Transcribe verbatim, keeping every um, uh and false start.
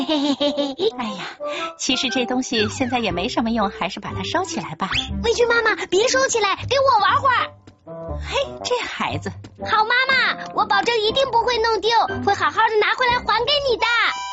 嘿嘿嘿嘿，哎呀，其实这东西现在也没什么用，还是把它收起来吧。 微君妈妈，别收起来，给我玩会儿。 嘿，这孩子。 好妈妈，我保证一定不会弄丢，会好好的拿回来还给你的。